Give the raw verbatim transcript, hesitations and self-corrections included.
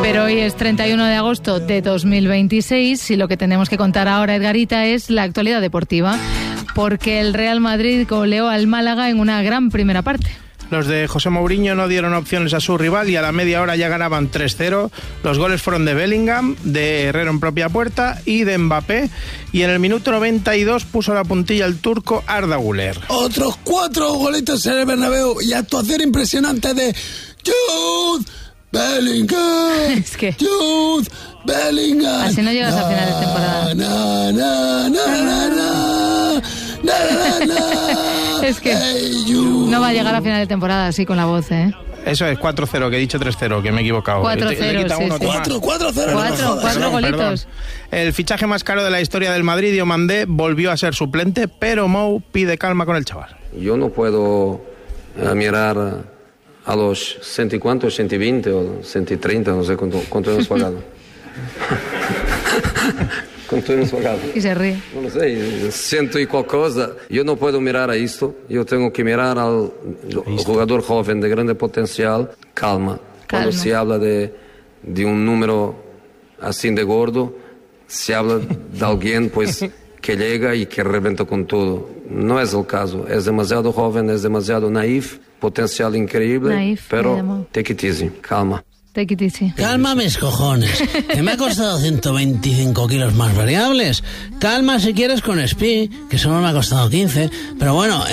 Pero hoy es treinta y uno de agosto de dos mil veintiséis y lo que tenemos que contar ahora, Edgarita, es la actualidad deportiva, porque el Real Madrid goleó al Málaga en una gran primera parte. Los de José Mourinho no dieron opciones a su rival y a la media hora ya ganaban tres cero. Los goles fueron de Bellingham, de Herrero en propia puerta y de Mbappé. Y en el minuto noventa y dos puso la puntilla el turco Arda Güler. Otros cuatro golitos en el Bernabéu y actuación impresionante de Jude Bellingham. Es que... Jude Bellingham. Así no llegas na, al final de temporada. Na, na, na, na, na, na, na, na. Es que no va a llegar a final de temporada así con la voz, ¿eh? Eso es cuatro cero, que he dicho tres cero, que me he equivocado. cuatro cero, sí, sí. cuatro, cuatro cero. Cuatro, cuatro golitos. El fichaje más caro de la historia del Madrid, Diomandé, volvió a ser suplente, pero Mou pide calma con el chaval. Yo no puedo uh, mirar a los ciento y cuánto, ciento veinte o ciento treinta, no sé cuánto, cuánto hemos pagado. ¿Cuánto hemos pagado? Y se ríe. No lo sé, ciento y cual cosa. Yo no puedo mirar a esto, yo tengo que mirar al jugador joven de grande potencial. Calma. Cuando Calma. se habla de, de un número así de gordo, se habla de alguien pues que llega y que reventa con todo. No es el caso, es demasiado joven, es demasiado naif, potencial increíble, Naif, pero take it easy, calma. Take it easy. Calma mis cojones, que me ha costado ciento veinticinco kilos más variables. Calma si quieres con Spi, que solo me ha costado quince, pero bueno...